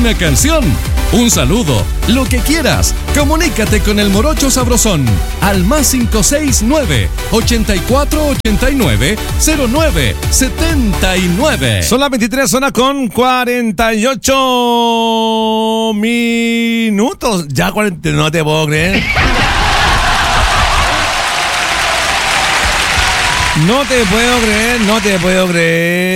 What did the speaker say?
una canción, un saludo, lo que quieras. Comunícate con el Morocho Sabrosón al +569 8489 0979. Son las 23 horas con 48 minutos. Ya 40, no te puedo creer. No te puedo creer.